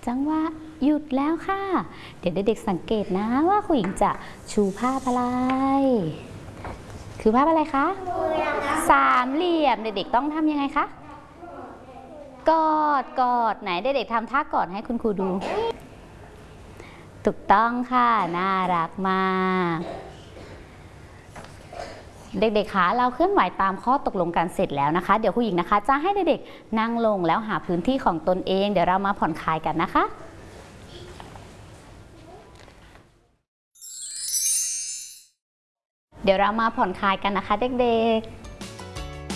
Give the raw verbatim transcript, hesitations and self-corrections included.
จังหวะหยุดแล้วค่ะเดี๋ยวเด็กๆสังเกตนะว่าครูหญิงจะชูภาพอะไรคือภาพอะไรคะสามเหลี่ยมเด็กๆต้องทำยังไงคะกอดกอดไหนเด็กๆทำท่ากอดให้คุณครูดูถูกต้องค่ะน่ารักมากเด็กๆคะเราเคลื่อนไหวตามข้อตกลงกันเสร็จแล้วนะคะเดี๋ยวครูหญิงนะคะจะให้เด็กๆนั่งลงแล้วหาพื้นที่ของตนเองเดี๋ยวเรามาผ่อนคลายกันนะคะเดี๋ยวเรามาผ่อนคลายกันนะคะเด็กๆ